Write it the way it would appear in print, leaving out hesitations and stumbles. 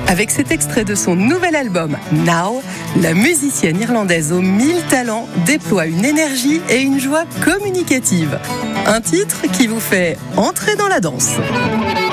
Avec cet extrait de son nouvel album Now, la musicienne irlandaise aux 1000 talents déploie une énergie et une joie communicative. Un titre qui vous fait entrer dans la danse.